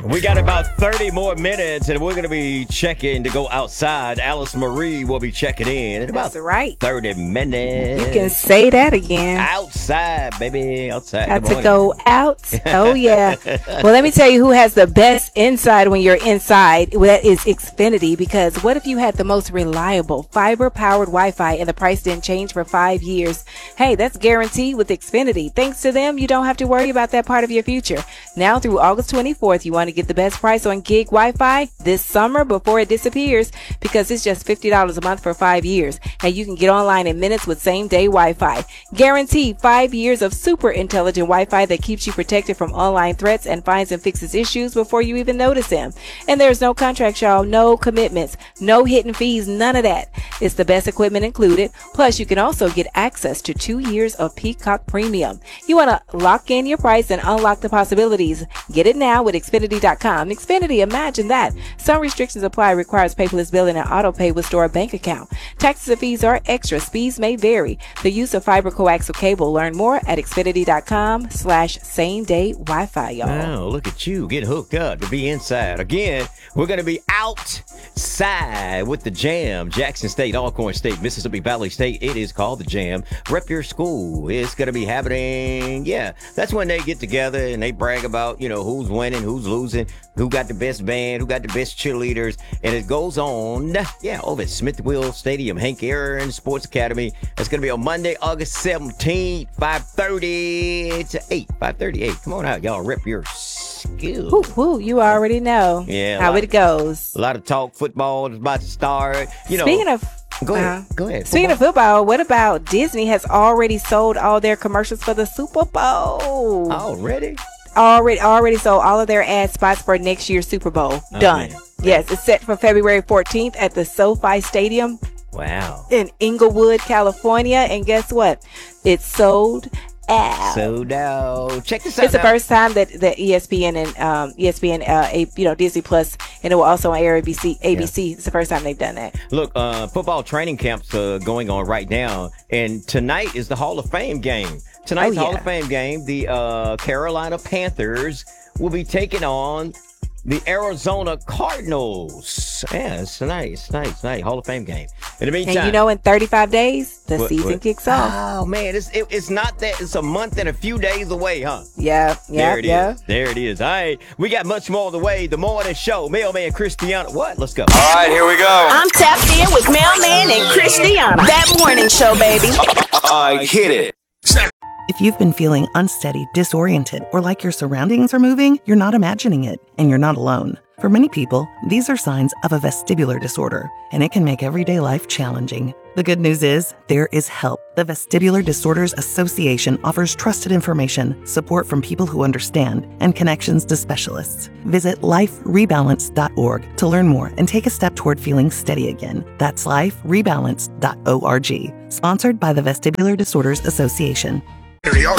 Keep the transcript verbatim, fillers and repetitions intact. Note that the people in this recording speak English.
We got about thirty more minutes, and we're going to be checking to go outside. Alice Marie will be checking in in about That's right. thirty minutes. You can say that again. Outside, baby. Outside. Got to go out. Oh, yeah. Well, let me tell you who has the best inside when you're inside. That is Xfinity, because what if you had the most reliable fiber-powered Wi-Fi and the price didn't change for five years? Hey, that's guaranteed with Xfinity. Thanks to them, you don't have to worry about that part of your future. Now through August twenty-fourth, you want to get the best price on gig Wi-Fi this summer before it disappears, because it's just fifty dollars a month for five years. And you can get online in minutes with same-day Wi-Fi. Guaranteed five years of super intelligent Wi-Fi that keeps you protected from online threats and finds and fixes issues before you even notice them. And there's no contracts, y'all. No commitments. No hidden fees. None of that. It's the best equipment included. Plus, you can also get access to two years of Peacock Premium. You want to lock in your price and unlock the possibilities. Get it now with Xfinity dot com. Xfinity, imagine that. Some restrictions apply. Requires paperless billing and auto pay with store bank account. Taxes and fees are extra. Speeds may vary. The use of fiber coaxial cable. Learn more at Xfinity dot com slash same day Wi-Fi, y'all. Oh, look at you. Get hooked up to be inside. Again, we're going to be outside with the Jam. Jackson State, Alcorn State, Mississippi Valley State. It is called the Jam. Rep your school. It's going to be happening. Yeah, that's when they get together and they brag about, you know, who's winning, who's losing, who got the best band, who got the best cheerleaders. And it goes on, yeah, over at Smithville Stadium, Hank Aaron Sports Academy. It's going to be on Monday, August seventeenth, five thirty to eight. five thirty, eight. Come on out, y'all. Rep your skill. Woo, woo, you already know yeah, how lot, it goes. A lot of talk. Football is about to start. You know, Speaking of Go ahead. Uh, Go ahead. Speaking football. of football, what about Disney has already sold all their commercials for the Super Bowl? Already? Already, already sold all of their ad spots for next year's Super Bowl. Oh, Done. man. Yes, it's set for February fourteenth at the SoFi Stadium Wow. in Inglewood, California. And guess what? It's sold out. Sold out. Check this out. It's the now. first time that the E S P N and um, E S P N, uh, a, you know, Disney Plus, and it will also air A B C. A B C. Yeah. It's the first time they've done that. Look, uh, football training camps uh, going on right now, and tonight is the Hall of Fame game. Tonight's oh, yeah. Hall of Fame game, the uh, Carolina Panthers will be taking on the Arizona Cardinals. Yeah, it's nice, nice, nice Hall of Fame game. In the meantime, and you know, in thirty-five days, the what, season what? kicks off. Oh man, it's it, it's not that. It's a month and a few days away, huh? Yeah, yeah, there it yeah. is. There it is. All right, we got much more of the way. The morning show, Mailman Christiana. What? Let's go. All right, here we go. I'm tapped in with Mailman and Christiana. That morning show, baby. I hit it. If you've been feeling unsteady, disoriented, or like your surroundings are moving, you're not imagining it, and you're not alone. For many people, these are signs of a vestibular disorder, and it can make everyday life challenging. The good news is, there is help. The Vestibular Disorders Association offers trusted information, support from people who understand, and connections to specialists. Visit life rebalance dot org to learn more and take a step toward feeling steady again. That's life rebalance dot org. Sponsored by the Vestibular Disorders Association. Y'all